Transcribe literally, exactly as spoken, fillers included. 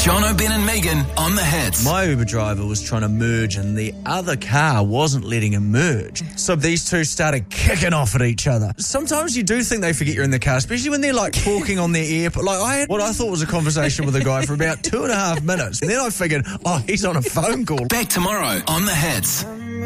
John O'Ben and Megan on the Hits. My Uber driver was trying to merge and the other car wasn't letting him merge. So these two started kicking off at each other. Sometimes you do think they forget you're in the car, especially when they're like talking on their ear. Like I had what I thought was a conversation with a guy for about two and a half minutes. And then I figured, oh, he's on a phone call. Back tomorrow on the Hits.